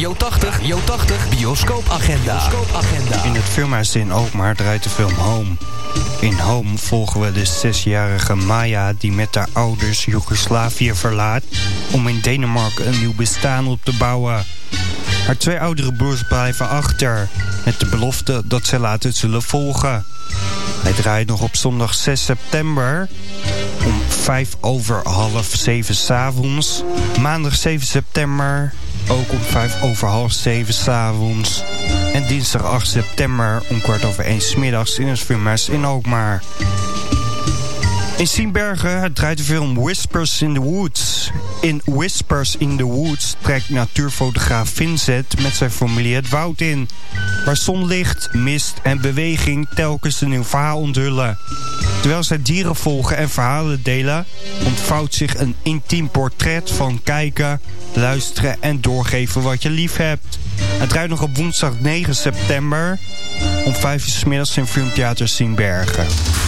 bioscoopagenda. In het filmhuis in Alkmaar draait de film Home. In Home volgen we de 6-jarige Maya die met haar ouders Joegoslavië verlaat om in Denemarken een nieuw bestaan op te bouwen. Haar 2 oudere broers blijven achter, met de belofte dat ze later zullen volgen. Hij draait nog op zondag 6 september om 6:05 s'avonds. Maandag 7 september ook om 6:05 s'avonds. En dinsdag 8 september om 1:15 's in het filmhuis in Alkmaar. In Siebergen draait de film Whispers in the Woods. In Whispers in the Woods trekt natuurfotograaf Vincent met zijn familie het woud in, waar zonlicht, mist en beweging telkens een nieuw verhaal onthullen. Terwijl zij dieren volgen en verhalen delen, ontvouwt zich een intiem portret van kijken, luisteren en doorgeven wat je lief hebt. Het draait nog op woensdag 9 september om 5 uur 's middags in Filmtheater Siebergen.